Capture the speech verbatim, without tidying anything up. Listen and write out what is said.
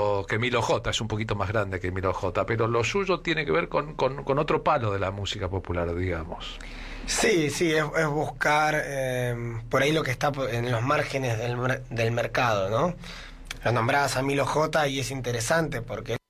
Milo que Milo J, es un poquito más grande que Milo J, pero lo suyo tiene que ver con, con, con otro palo de la música popular, digamos. Sí, sí, es, es buscar eh, por ahí lo que está en los márgenes del, del mercado, ¿no? Lo nombrabas a Milo J y es interesante porque